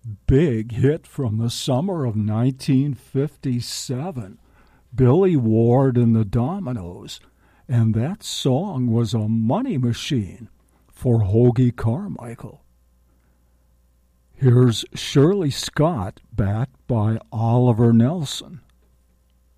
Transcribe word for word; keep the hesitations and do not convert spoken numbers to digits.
big hit from the summer of nineteen fifty-seven, Billy Ward and the Dominoes, and that song was a money machine for Hoagy Carmichael. Here's Shirley Scott backed by Oliver Nelson.